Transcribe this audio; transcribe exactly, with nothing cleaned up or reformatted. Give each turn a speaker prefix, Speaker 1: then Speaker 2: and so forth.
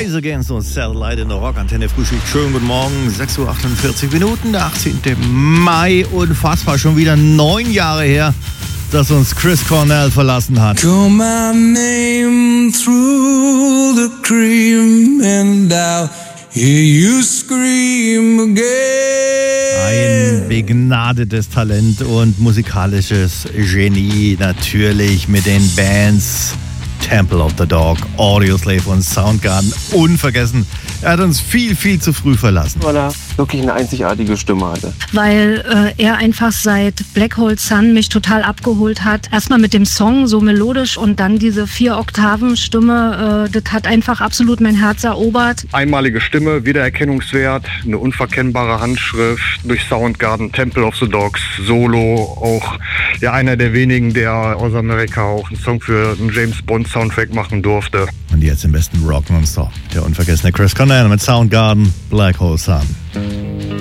Speaker 1: Rise Against the Satellite in der Rockantenne Frühschicht. Schönen guten Morgen, sechs Uhr achtundvierzig Minuten, der achtzehnten Mai. Unfassbar, schon wieder neun Jahre her, dass uns Chris Cornell verlassen hat.
Speaker 2: Call my name through the cream and I'll hear you scream again.
Speaker 1: Ein begnadetes Talent und musikalisches Genie, natürlich mit den Bands Temple of the Dog, Audioslave und Soundgarden. Unvergessen, er hat uns viel, viel zu früh verlassen.
Speaker 3: Weil er wirklich eine einzigartige Stimme hatte.
Speaker 4: Weil äh, er einfach seit Black Hole Sun mich total abgeholt hat. Erstmal mit dem Song, so melodisch, und dann diese vier Oktaven Stimme, äh, das hat einfach absolut mein Herz erobert.
Speaker 5: Einmalige Stimme, Wiedererkennungswert, eine unverkennbare Handschrift durch Soundgarden, Temple of the Dogs, Solo, auch ja einer der wenigen, der aus Amerika auch einen Song für einen James Bond Soundtrack machen durfte.
Speaker 1: Und jetzt im besten Rock nonstop, der unvergessene Chris Cornell mit Soundgarden, Black Hole Sun.